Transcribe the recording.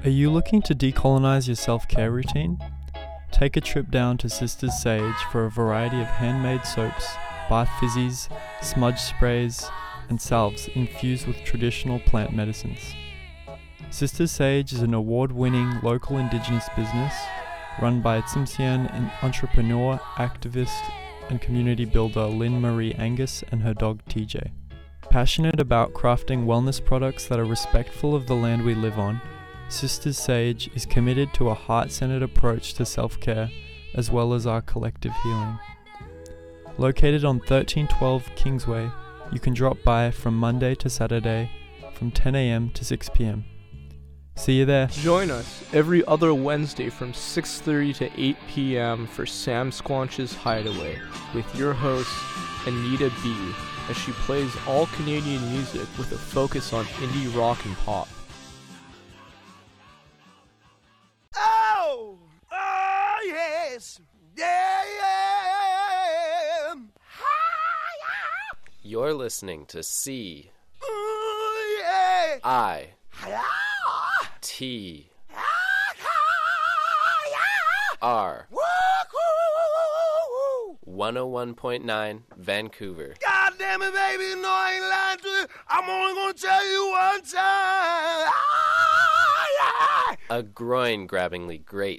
Are you looking to decolonize your self-care routine? Take a trip down to Sisters Sage for a variety of handmade soaps, bath fizzies, smudge sprays, and salves infused with traditional plant medicines. Sisters Sage is an award-winning local Indigenous business run by Tsimshian entrepreneur, activist, and community builder Lynn Marie Angus and her dog TJ. Passionate about crafting wellness products that are respectful of the land we live on, Sisters Sage is committed to a heart-centered approach to self-care as well as our collective healing. Located on 1312 Kingsway, you can drop by from Monday to Saturday from 10 a.m. to 6 p.m. See you there. Join us every other Wednesday from 6:30 to 8 p.m. for Sam Squanch's Hideaway with your host, Anita B., as she plays all Canadian music with a focus on indie rock and pop. Oh, yes, yeah. You're listening to C Yeah. I T R 101.9 Vancouver. God damn it, baby, you know I ain't lying to you. I'm only gonna tell you one time. A groin-grabbingly great